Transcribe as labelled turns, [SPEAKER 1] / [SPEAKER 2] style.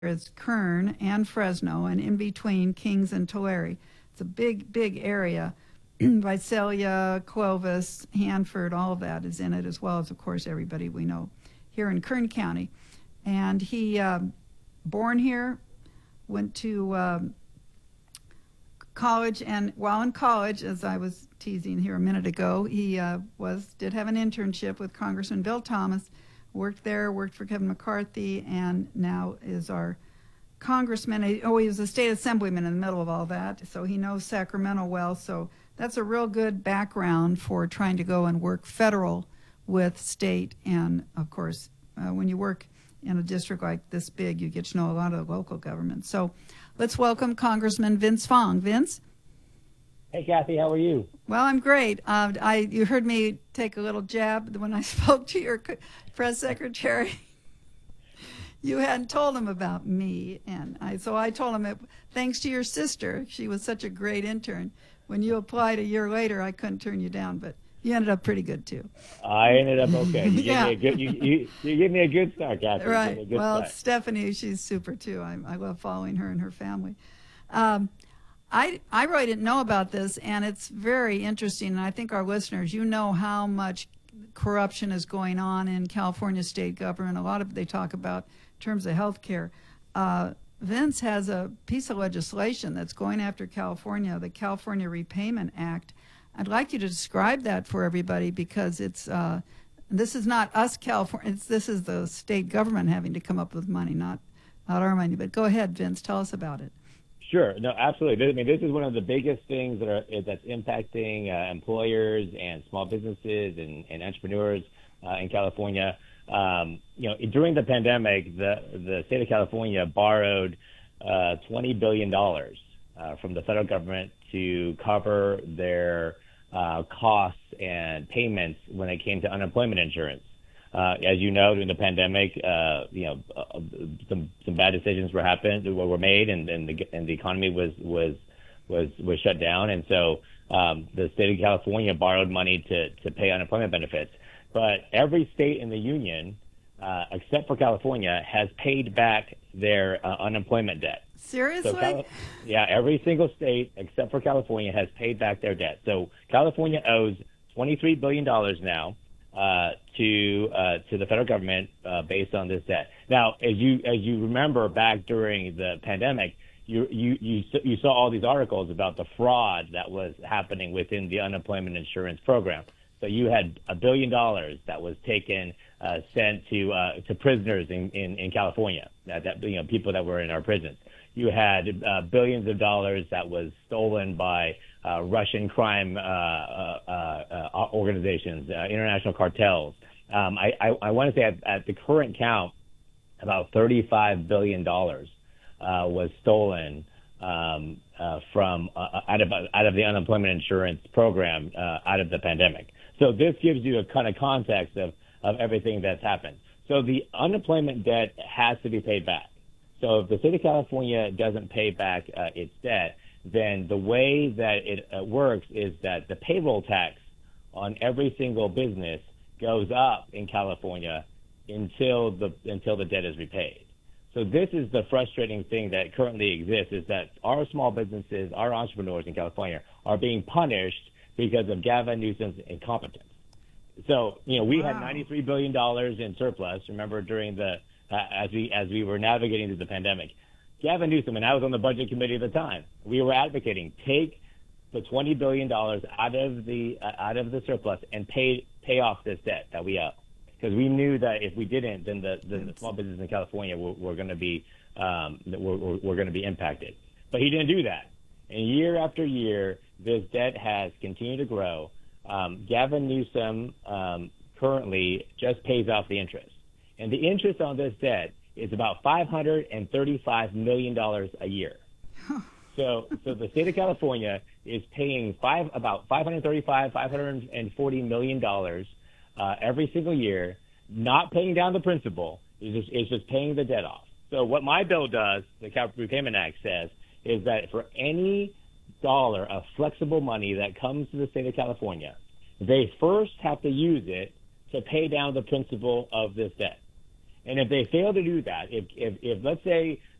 [SPEAKER 1] is Kern and Fresno, and in between Kings and Tulare. It's a big, big area. Visalia, Clovis, Hanford, all of that is in it, as well as, of course, everybody we know here in Kern County. And he, born here, went to college, and while in college, as I was teasing here a minute ago, he did have an internship with Congressman Bill Thomas, worked for Kevin McCarthy, and now is our congressman. He was a state assemblyman in the middle of all that, so he knows Sacramento well. So that's a real good background for trying to go and work federal with state. And, of course, when you work in a district like this big, you get to know a lot of the local government. So let's welcome Congressman Vince Fong. Vince?
[SPEAKER 2] Hey, Kathy, how are you?
[SPEAKER 1] Well, I'm great. You heard me take a little jab when I spoke to your press secretary. You hadn't told him about me, and so I told him, thanks to your sister, she was such a great intern. When you applied a year later, I couldn't turn you down, but you ended up pretty good too.
[SPEAKER 2] I ended up okay. You gave me a good start, Kathy.
[SPEAKER 1] Right. Well, Stephanie, she's super too. I love following her and her family. I really didn't know about this, and it's very interesting. And I think our listeners, you know how much corruption is going on in California state government. A lot of they talk about in terms of health care. Vince has a piece of legislation that's going after California, the California Repayment Act. I'd like you to describe that for everybody, because this is not us, California. This is the state government having to come up with money, not our money. But go ahead, Vince, tell us about it.
[SPEAKER 2] Sure. No, absolutely. I mean, this is one of the biggest things that's impacting employers and small businesses and entrepreneurs in California. During the pandemic, the state of California borrowed $20 billion from the federal government to cover their costs and payments when it came to unemployment insurance. As you know, during the pandemic, some bad decisions were made, and the economy was shut down, and so the state of California borrowed money to pay unemployment benefits. But every state in the union, except for California, has paid back their unemployment debt.
[SPEAKER 1] Seriously?
[SPEAKER 2] So every single state except for California has paid back their debt. So California owes $23 billion now to the federal government based on this debt. Now, as you remember back during the pandemic, you saw all these articles about the fraud that was happening within the unemployment insurance program. So you had $1 billion that was taken, sent to prisoners in California, people that were in our prisons. You had billions of dollars that was stolen by Russian crime organizations, international cartels. I want to say at the current count, about $35 billion was stolen from out of the unemployment insurance program out of the pandemic. So this gives you a kind of context of everything that's happened. So the unemployment debt has to be paid back. So if the state of California doesn't pay back its debt, then the way that it works is that the payroll tax on every single business goes up in California until the debt is repaid. So this is the frustrating thing that currently exists, is that our small businesses, our entrepreneurs in California are being punished because of Gavin Newsom's incompetence. So, we had $93 billion in surplus, remember, during as we were navigating through the pandemic. Gavin Newsom, and I was on the budget committee at the time, we were advocating take the $20 billion out of the surplus and pay off this debt that we owe. Because we knew that if we didn't, then the small businesses in California were going to be impacted. But he didn't do that. And year after year, this debt has continued to grow. Gavin Newsom currently just pays off the interest. And the interest on this debt is about $535 million a year. So the state of California is paying about $540 million every single year, not paying down the principal. It's just paying the debt off. So what my bill does, the Capital Repayment Act says, is that for any dollar of flexible money that comes to the state of California, they first have to use it to pay down the principal of this debt. And if they fail to do that, if let's say